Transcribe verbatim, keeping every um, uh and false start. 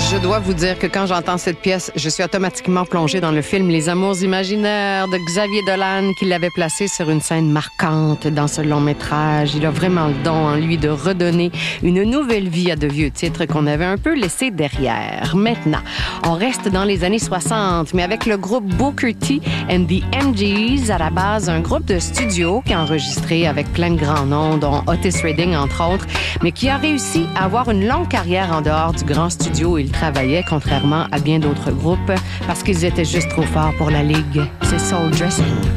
Je dois vous dire que quand j'entends cette pièce, je suis automatiquement plongée dans le film Les Amours imaginaires de Xavier Dolan qui l'avait placé sur une scène marquante dans ce long métrage. Il a vraiment le don en lui de redonner une nouvelle vie à de vieux titres qu'on avait un peu laissés derrière. Maintenant, on reste dans les années soixante, mais avec le groupe Booker T and the M Gs, à la base, un groupe de studio qui a enregistré avec plein de grands noms, dont Otis Redding, entre autres, mais qui a réussi à avoir une longue carrière en dehors du grand studio où ils travaillaient, contrairement à bien d'autres groupes, parce qu'ils étaient juste trop forts pour la ligue. C'est Soul Dressing.